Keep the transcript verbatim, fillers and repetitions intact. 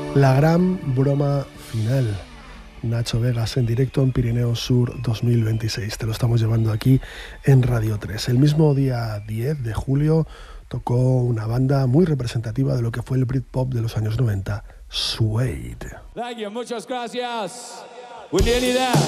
La gran broma final. Nacho Vegas en directo en Pirineo Sur dos mil veintiséis. Te lo estamos llevando aquí en Radio tres. El mismo día diez de julio tocó una banda muy representativa de lo que fue el Britpop de los años noventa, Suede. Thank you, muchas gracias. We're nearly there.